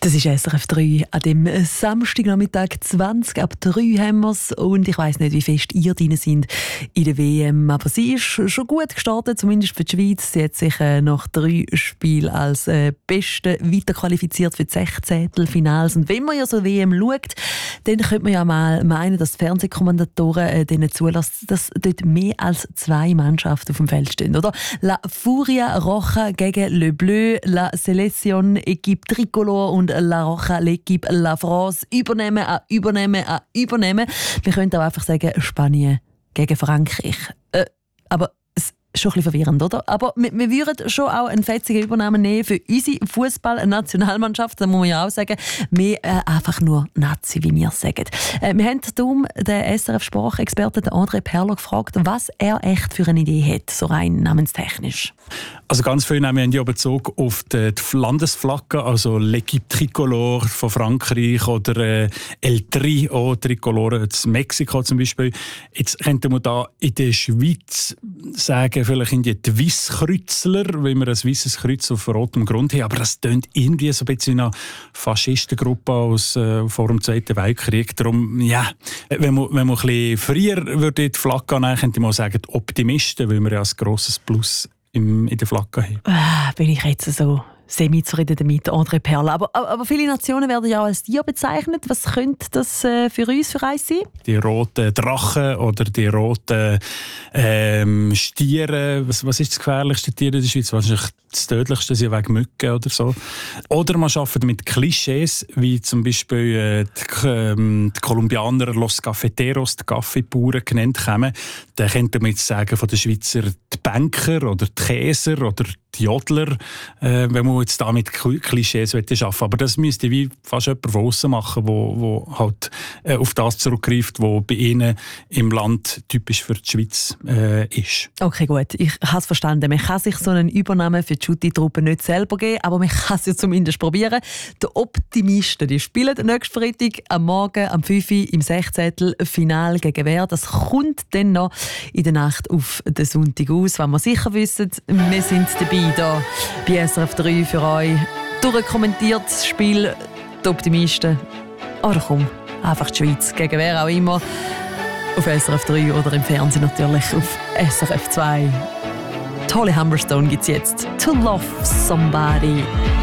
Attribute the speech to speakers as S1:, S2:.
S1: Das ist SRF 3 an dem Samstagnachmittag 20 ab 3 haben wir es. Und ich weiss nicht, wie fest ihr drin sind in der WM, aber sie ist schon gut gestartet, zumindest für die Schweiz. Sie hat sich nach 3 Spielen als Beste weiterqualifiziert für die 16. Finals. Und wenn man ja so WM schaut, dann könnte man ja mal meinen, dass die Fernsehkommentatoren denen zulassen, dass dort mehr als 2 Mannschaften auf dem Feld stehen, oder? La Furia Roja gegen Le Bleu, La Selección Équipe Tricolore und La Roja, l'équipe La France. Übernehmen. Wir könnten auch einfach sagen, Spanien gegen Frankreich. Aber es ist schon ein bisschen verwirrend, oder? Aber wir würden schon auch einen fetzigen Übernahme nehmen für unsere Fußball-Nationalmannschaft. Da muss man ja auch sagen, wir einfach nur Nazi, wie wir sagen. Wir haben darum den SRF-Sprachexperten André Perlo gefragt, was er echt für eine Idee hat, so rein namenstechnisch.
S2: Also ganz viele haben ja Bezug auf die Landesflagge, also l'Équipe Tricolore von Frankreich oder El Trio Tricolore in Mexiko zum Beispiel. Jetzt könnte man da in der Schweiz sagen, vielleicht in die Weisskreuzler, weil wir ein weißes Kreuz auf rotem Grund haben, aber das tönt irgendwie so ein bisschen wie eine Faschistengruppe aus vor dem Zweiten Weltkrieg. Darum, ja, wenn man ein bisschen früher würde die Flagge annehmen, könnte man sagen, die Optimisten, weil wir ja ein grosses Plus in der Flagge haben.
S1: Bin ich jetzt so semi-zufrieden damit, André Perlo. Aber viele Nationen werden ja auch als Tier bezeichnet. Was könnte das für uns für eins sein?
S2: Die roten Drachen oder die roten Stiere. Was ist das gefährlichste Tier in der Schweiz? Wahrscheinlich das tödlichste sind wegen Mücken oder so. Oder man arbeitet mit Klischees, wie zum Beispiel die Kolumbianer Los Cafeteros, die Kaffeebauern genannt kommen. Da könnte man jetzt sagen, von den Schweizer die Banker oder die Käser oder die Jodler, wenn man jetzt da mit Klischees arbeiten will. Aber das müsste wie fast jemand von aussen machen, der halt auf das zurückgreift, was bei ihnen im Land typisch für die Schweiz ist.
S1: Okay, gut. Ich habe es verstanden. Man kann sich so einen Übernahme für die Schutti-Truppe nicht selber geben, aber man kann es ja zumindest probieren. Die Optimisten, die spielen nächsten Freitag am Morgen am 5 Uhr im 16. Final gegen wer. Das kommt dann noch in der Nacht auf den Sonntag aus. Wenn wir sicher wissen, wir sind dabei hier bei SRF 3 für euch. Durchkommentiert das Spiel, die Optimisten. Oder komm, einfach die Schweiz gegen wer auch immer. Auf SRF 3 oder im Fernsehen natürlich auf SRF 2. Tolle Humberstone gibt es jetzt. To Love Somebody.